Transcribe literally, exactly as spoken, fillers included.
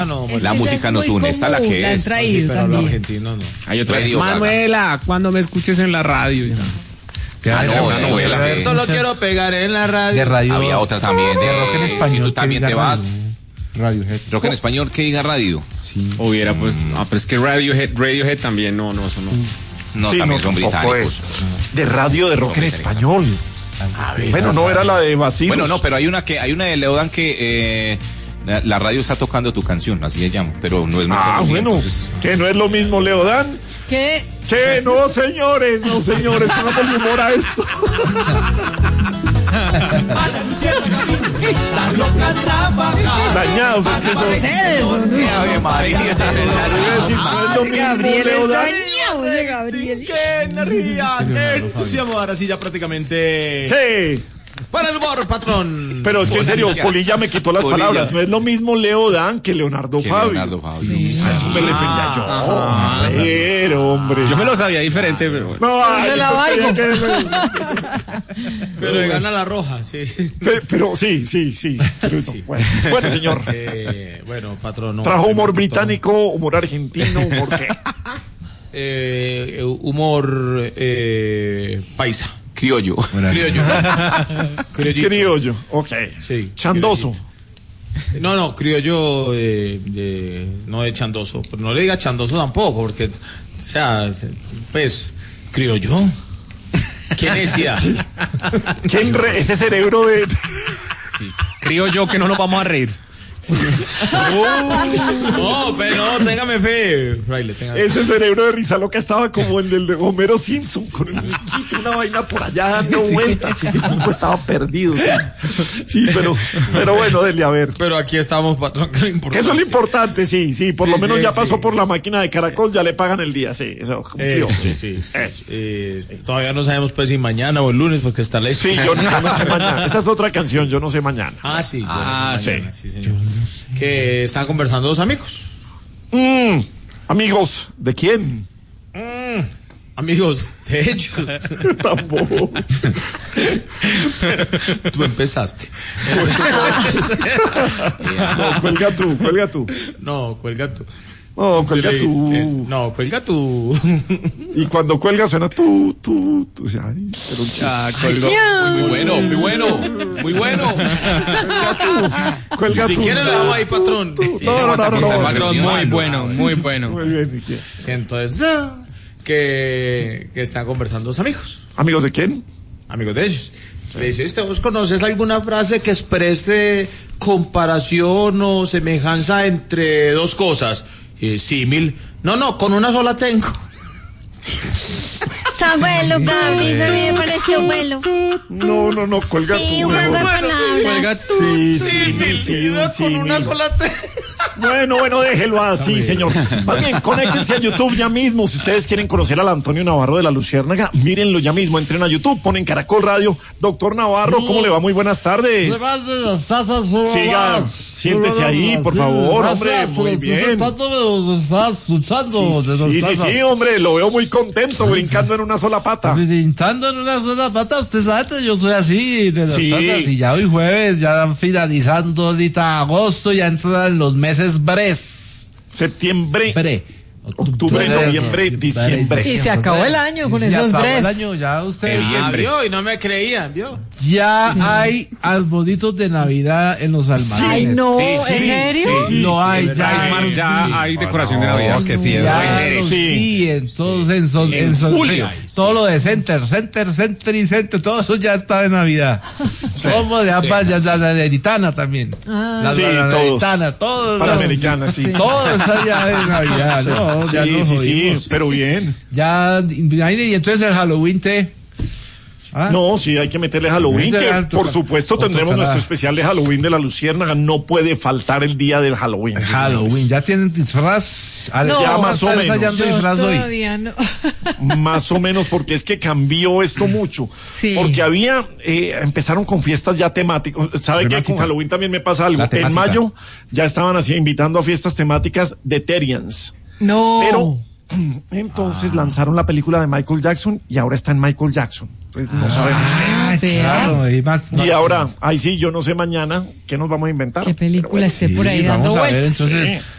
No, es la música nos une, esta la que la es. Traído, sí, pero los argentinos no. Hay otra Radio Manuela, cuando me escuches en la radio. Ya. Ah, no, una novela que... Solo quiero pegar en la radio. De radio. Había otra también de, de rock en español. Si tú también te vas. Radiohead. Rock en español que diga radio. Sí. Hubiera pues, mm. ah, pero es que Radiohead, Radiohead también, no, no, eso no. No, sí, también no, son británicos. Es. De radio de rock en español. A ver, bueno, no era la de Bacilos. Bueno, no, pero hay una que hay una de Leodan que eh, la, la radio está tocando tu canción, así se llama, pero no es muy Ah, conocida, bueno, entonces... que no es lo mismo, Leodan. ¿Qué? Que no, señores, no, señores, póngale humor a esto. Dañados, es que son. Ave María, no es lo mismo, Leodan. Gabriel. ¡Qué energía! ¡Qué entusiasmo! Ahora sí, ya prácticamente. ¿Qué? Para el humor, patrón. Pero es que en serio, Polilla me quitó las Polilla. palabras. No es lo mismo Leodan que Leonardo Que Fabio. Leonardo Fabio. Sí. Eso me le defendía yo. A ver, hombre. Yo me lo sabía diferente, pero bueno. No, ay, se la pues, valgo. que- Pero le gana la roja, sí. Pero, pero sí, sí, sí. Pero eso, bueno. Bueno, señor. Eh, bueno, patrón. No, Trajo humor primero que todo, británico, humor argentino, humor qué. Eh, humor eh, paisa. Criollo. Criollo. Criollito. Criollo, ok. Sí. Chandoso. Criollito. No, no, criollo eh, de, no de chandoso. Pero no le diga chandoso tampoco, porque, o sea, pues, criollo. ¿Qué necesidad? ¿Quién re ese cerebro de.? Sí. Creo yo que no nos vamos a reír. No, pero no, téngame fe, fraile, téngame fe. Ese cerebro de risa loca estaba como el del de Homero Simpson, con el muñequito, una vaina por allá dando vueltas. Ese tipo estaba perdido. Sí, sí pero, pero bueno, dele a ver. Pero aquí estamos, patrón, que lo importante. Eso es lo importante, sí, sí. Por Sí, lo menos sí, ya pasó sí. por la máquina de Caracol, ya le pagan el día, sí. Eso cumplió. Eh, sí, sí, sí. Eso. Eh, todavía no sabemos pues si mañana o el lunes porque está lejos. Sí, yo no, yo no sé mañana. Esa es otra canción, yo no sé mañana. Ah, sí. Ah, sí. Mañana, sí, señor. Que están conversando dos amigos. Mm, amigos, ¿de quién? Mm, amigos de ellos. Tampoco. Tú empezaste. No, cuelga tú, cuelga tú. No, cuelga tú. No, cuelga Sí, tú. eh, no, cuelga tú. Y cuando cuelga suena tú, tú, tú. Ay, pero Ah, colgó. Muy bueno, muy bueno, muy bueno. cuelga Si tú. quiere le damos ahí, patrón. Tú, Sí, no, se no, aguanta no, con no, el no. patrón, Muy bueno, muy bueno. Muy bien, ¿y qué? Entonces, ah, que, que están conversando dos amigos. ¿Amigos de quién? Amigos de ellos. Le dice, ¿usted vos conoces alguna frase que exprese comparación o semejanza entre dos cosas? Eh, símil. No, no, con una sola tengo. Está bueno, Gaby, a mí me pareció bueno. No, no, no, cuelga Sí, tú. un juego de mejor. palabras. Sí, sí, Símil, sí, un con símil. una sola tengo. Bueno, bueno, déjelo así, señor. Más bien, conéctense a YouTube ya mismo. Si ustedes quieren conocer al Antonio Navarro de la Luciérnaga, mírenlo ya mismo. Entren a YouTube, ponen Caracol Radio. Doctor Navarro, ¿cómo le va? Muy buenas tardes. Siga, siéntese ahí, por favor, hombre. Muy bien. escuchando. Sí, sí, sí, hombre, lo veo muy contento, brincando en una sola pata. Brincando en una sola pata, usted sabe que yo soy así, de las Sí. tazas, y ya hoy jueves, ya finalizando ahorita agosto, ya entran los meses bres. Septiembre, Bre. octubre, noviembre, diciembre. Y se acabó el año con Y se esos acabó bres. el año, ya usted. Ah, vio, y no me creían, vio. Ya hay arbolitos de Navidad en los almacenes. Ay, no, Sí, ¿en sí, serio? sí, sí. No hay, ya Es más, hay. ya hay decoración de no, Navidad. qué fiebre. Ya los Sí. vi en todos en, son, en, son- julio. todo lo de Center, Center, Center y Center, todo eso ya está de Navidad. Todo de ambas, ya la Napolitana también. La Sí, la todos. Napolitana, todo. Panamericana, sí. Todo está ya de Navidad, no, ya Sí, nos sí, sí, jodimos. pero bien. Ya, y entonces el Halloween te... ¿Ah? No, sí, hay que meterle Halloween, Meterle que al- por supuesto o tendremos tocará. nuestro especial de Halloween de la Luciérnaga. No puede faltar el día del Halloween. sí, Halloween, señores. ya tienen disfraz. No, ya más o ¿estás menos. ensayando Yo disfraz hoy? todavía no. Más o menos, porque es que cambió esto mucho. Sí. Porque había, eh, empezaron con fiestas ya temáticas. ¿Sabe qué? Temática. Con Halloween también me pasa algo. La En temática. mayo ya estaban así invitando a fiestas temáticas de Terians. No. Pero entonces lanzaron la película de Michael Jackson y ahora está en Michael Jackson. Entonces no sabemos qué. Ah, Vea. claro, y más- Y ahora, ahí sí, yo no sé mañana qué nos vamos a inventar. ¿Qué película Pero bueno. esté por ahí Sí, dando vamos a ver, vueltas? entonces, Sí.